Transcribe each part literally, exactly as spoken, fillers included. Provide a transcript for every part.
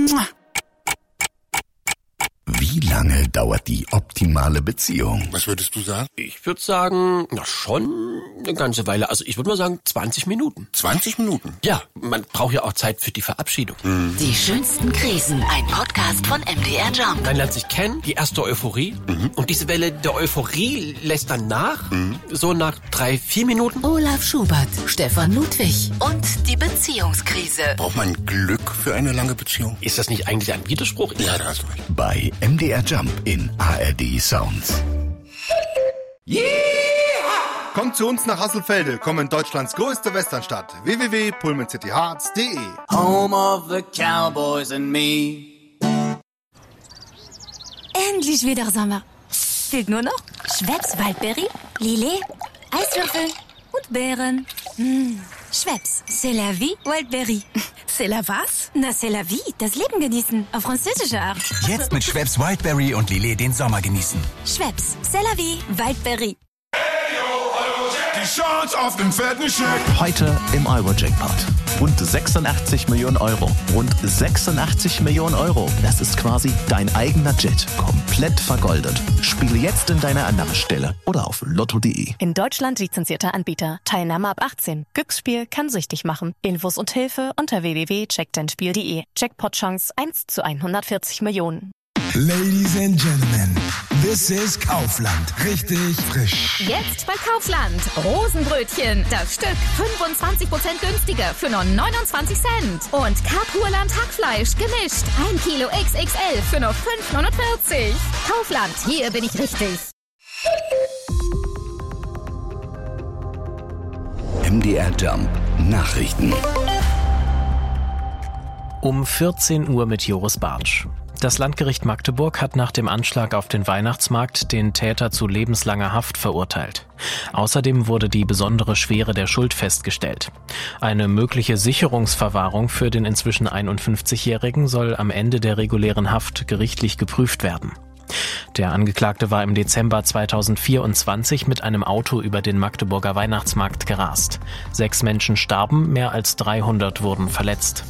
Wie lange dauert die optimale Beziehung? Was würdest du sagen? Ich würde sagen, na schon eine ganze Weile. Also ich würde mal sagen zwanzig Minuten. zwanzig Minuten? Ja, man braucht ja auch Zeit für die Verabschiedung. Mhm. Die schönsten Krisen. Ein Podcast von M D R Jump. Man lernt sich kennen, die erste Euphorie. Mhm. Und diese Welle der Euphorie lässt dann nach. Mhm. So nach drei, vier Minuten. Olaf Schubert, Stefan Ludwig und die Beziehungskrise. Braucht man Glück für eine lange Beziehung? Ist das nicht eigentlich ein Widerspruch? Ja, da hast du recht. Bei M D R Jump in A R D Sounds. Yeah! Kommt zu uns nach Hasselfelde, komm in Deutschlands größte Westernstadt. w w w punkt pullman city hearts punkt d e. Home of the Cowboys and me. Endlich wieder Sommer. Fehlt nur noch Schweppes Waldberry, Lillet, Eiswürfel und Beeren. Mmh. Schweppes, c'est la vie, Wildberry. C'est la was? Na, c'est la vie, das Leben genießen, auf französische Art. Jetzt mit Schweppes Wildberry und Lillet den Sommer genießen. Schweppes, c'est la vie, Wildberry. Die Chance auf den fetten Scheck. Heute im Euro-Jackpot. Rund sechsundachtzig Millionen Euro. Rund sechsundachtzig Millionen Euro. Das ist quasi dein eigener Jet. Komplett vergoldet. Spiele jetzt in deiner Annahmestelle oder auf lotto punkt de. In Deutschland lizenzierter Anbieter. Teilnahme ab achtzehn. Glücksspiel kann süchtig machen. Infos und Hilfe unter w w w punkt check dein spiel punkt de. Jackpot-Chance eins zu hundertvierzig Millionen. Ladies and Gentlemen, this is Kaufland. Richtig frisch. Jetzt bei Kaufland. Rosenbrötchen. Das Stück fünfundzwanzig Prozent günstiger für nur neunundzwanzig Cent. Und Kapurland Hackfleisch gemischt. ein Kilo X X L für nur fünf neunundvierzig. Kaufland, hier bin ich richtig. M D R Jump Nachrichten. Um vierzehn Uhr mit Joris Bartsch. Das Landgericht Magdeburg hat nach dem Anschlag auf den Weihnachtsmarkt den Täter zu lebenslanger Haft verurteilt. Außerdem wurde die besondere Schwere der Schuld festgestellt. Eine mögliche Sicherungsverwahrung für den inzwischen einundfünfzigjährigen soll am Ende der regulären Haft gerichtlich geprüft werden. Der Angeklagte war im Dezember zweitausendvierundzwanzig mit einem Auto über den Magdeburger Weihnachtsmarkt gerast. Sechs Menschen starben, mehr als dreihundert wurden verletzt.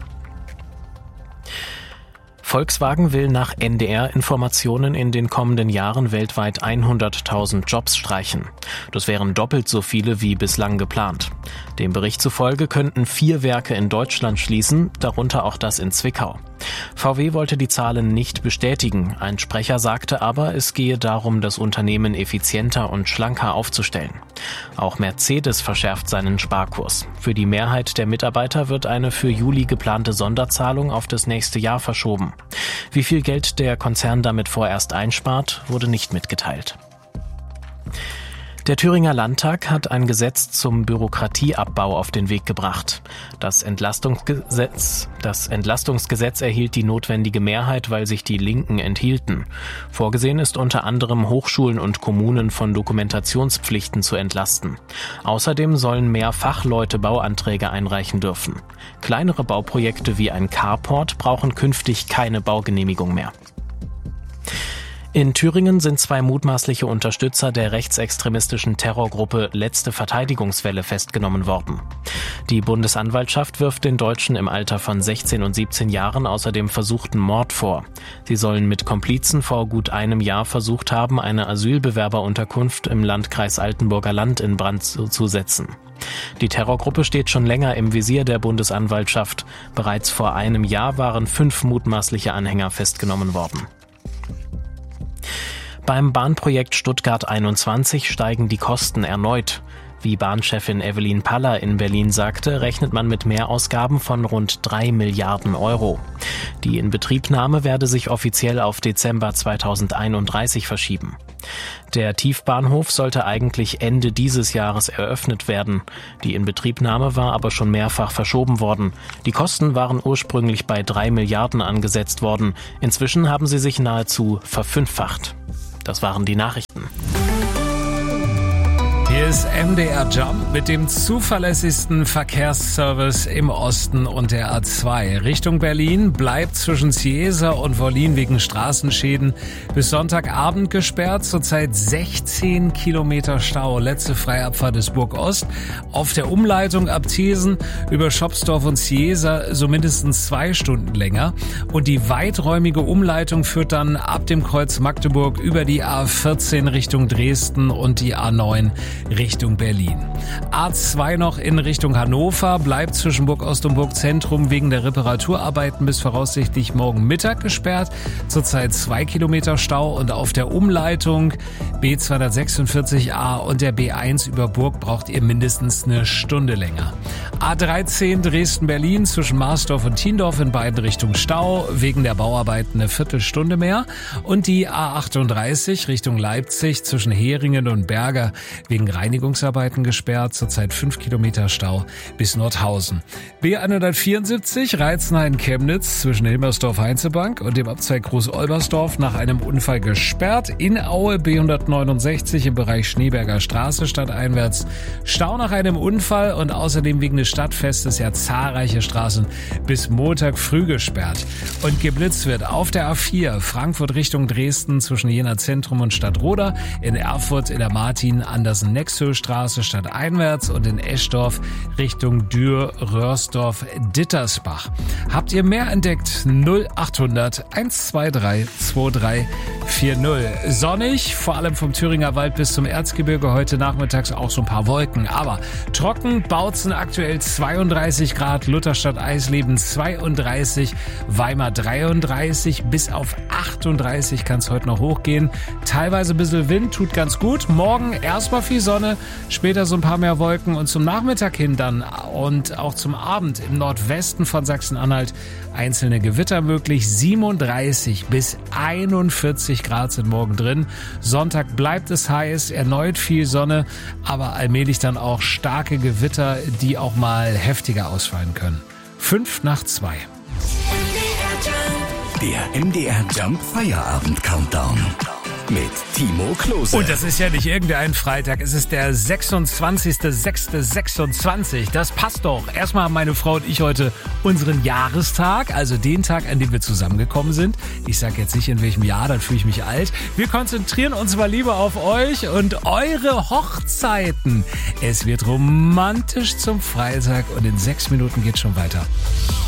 Volkswagen will nach N D R-Informationen in den kommenden Jahren weltweit hunderttausend Jobs streichen. Das wären doppelt so viele wie bislang geplant. Dem Bericht zufolge könnten vier Werke in Deutschland schließen, darunter auch das in Zwickau. V W wollte die Zahlen nicht bestätigen. Ein Sprecher sagte aber, es gehe darum, das Unternehmen effizienter und schlanker aufzustellen. Auch Mercedes verschärft seinen Sparkurs. Für die Mehrheit der Mitarbeiter wird eine für Juli geplante Sonderzahlung auf das nächste Jahr verschoben. Wie viel Geld der Konzern damit vorerst einspart, wurde nicht mitgeteilt. Der Thüringer Landtag hat ein Gesetz zum Bürokratieabbau auf den Weg gebracht. Das Entlastungsgesetz, das Entlastungsgesetz erhielt die notwendige Mehrheit, weil sich die Linken enthielten. Vorgesehen ist unter anderem, Hochschulen und Kommunen von Dokumentationspflichten zu entlasten. Außerdem sollen mehr Fachleute Bauanträge einreichen dürfen. Kleinere Bauprojekte wie ein Carport brauchen künftig keine Baugenehmigung mehr. In Thüringen sind zwei mutmaßliche Unterstützer der rechtsextremistischen Terrorgruppe Letzte Verteidigungswelle festgenommen worden. Die Bundesanwaltschaft wirft den Deutschen im Alter von sechzehn und siebzehn Jahren außerdem versuchten Mord vor. Sie sollen mit Komplizen vor gut einem Jahr versucht haben, eine Asylbewerberunterkunft im Landkreis Altenburger Land in Brand zu setzen. Die Terrorgruppe steht schon länger im Visier der Bundesanwaltschaft. Bereits vor einem Jahr waren fünf mutmaßliche Anhänger festgenommen worden. Beim Bahnprojekt Stuttgart einundzwanzig steigen die Kosten erneut. Wie Bahnchefin Evelyn Paller in Berlin sagte, rechnet man mit Mehrausgaben von rund drei Milliarden Euro. Die Inbetriebnahme werde sich offiziell auf Dezember zweitausendeinunddreißig verschieben. Der Tiefbahnhof sollte eigentlich Ende dieses Jahres eröffnet werden. Die Inbetriebnahme war aber schon mehrfach verschoben worden. Die Kosten waren ursprünglich bei drei Milliarden angesetzt worden. Inzwischen haben sie sich nahezu verfünffacht. Das waren die Nachrichten. Hier ist M D R Jump mit dem zuverlässigsten Verkehrsservice im Osten und der A zwei. Richtung Berlin bleibt zwischen Cieza und Wollin wegen Straßenschäden bis Sonntagabend gesperrt. Zurzeit sechzehn Kilometer Stau. Letzte Freiabfahrt ist Burg Ost. Auf der Umleitung ab Thesen über Schopsdorf und Cieza so mindestens zwei Stunden länger. Und die weiträumige Umleitung führt dann ab dem Kreuz Magdeburg über die A vierzehn Richtung Dresden und die A neun Richtung Berlin. A zwei noch in Richtung Hannover bleibt zwischen Burg Ost und Burg Zentrum wegen der Reparaturarbeiten bis voraussichtlich morgen Mittag gesperrt. Zurzeit zwei Kilometer Stau und auf der Umleitung B zweihundertsechsundvierzig A und der B eins über Burg braucht ihr mindestens eine Stunde länger. A dreizehn Dresden-Berlin zwischen Marsdorf und Tiendorf in beiden Richtungen Stau, wegen der Bauarbeiten eine Viertelstunde mehr. Und die A achtunddreißig Richtung Leipzig zwischen Heringen und Berger wegen Reinigungsarbeiten gesperrt, zurzeit fünf Kilometer Stau bis Nordhausen. B hundertvierundsiebzig Reizenhain-Chemnitz zwischen Hilmersdorf-Heinzebank und dem Abzweig Groß-Olbersdorf nach einem Unfall gesperrt. In Aue B hundertneunundsechzig im Bereich Schneeberger Straße stadteinwärts Stau nach einem Unfall und außerdem wegen des Stadtfestes ja zahlreiche Straßen bis Montag früh gesperrt. Und geblitzt wird auf der A vier Frankfurt Richtung Dresden zwischen Jena Zentrum und Stadtroda, in Erfurt in der Martin-Andersen-Nexö-Straße stadteinwärts und in Eschdorf Richtung Dürr, Röhrsdorf, Dittersbach. Habt ihr mehr entdeckt? null achthundert hundertzweiundzwanzig drei vier null. Sonnig, vor allem vom Thüringer Wald bis zum Erzgebirge. Heute nachmittags auch so ein paar Wolken, aber trocken. Bautzen aktuell zweiunddreißig Grad, Lutherstadt Eisleben zweiunddreißig, Weimar dreiunddreißig, bis auf achtunddreißig kann es heute noch hochgehen. Teilweise ein bisschen Wind, tut ganz gut. Morgen erstmal viel Sonne, später so ein paar mehr Wolken und zum Nachmittag hin dann und auch zum Abend im Nordwesten von Sachsen-Anhalt einzelne Gewitter möglich. siebenunddreißig bis einundvierzig Grad sind morgen drin. Sonntag bleibt es heiß, erneut viel Sonne, aber allmählich dann auch starke Gewitter, die auch mal heftiger ausfallen können. Fünf nach zwei. Der M D R Jump Feierabend Countdown mit Timo Klose. Und das ist ja nicht irgendein Freitag, es ist der sechsundzwanzigster sechster sechsundzwanzig. Das passt doch. Erstmal haben meine Frau und ich heute unseren Jahrestag, also den Tag, an dem wir zusammengekommen sind. Ich sage jetzt nicht in welchem Jahr, dann fühle ich mich alt. Wir konzentrieren uns mal lieber auf euch und eure Hochzeiten. Es wird romantisch zum Freitag und in sechs Minuten geht's schon weiter.